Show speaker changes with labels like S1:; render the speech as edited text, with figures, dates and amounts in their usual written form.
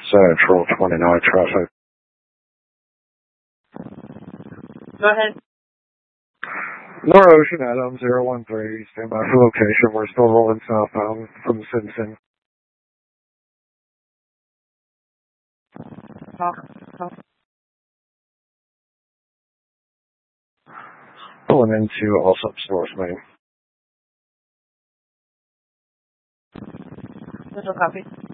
S1: Central 29 traffic.
S2: Go ahead.
S1: North Ocean Adams 013. Stand by for location. We're still rolling southbound from Simpson. Pulling into Allsup's North Main.
S2: Visual copy.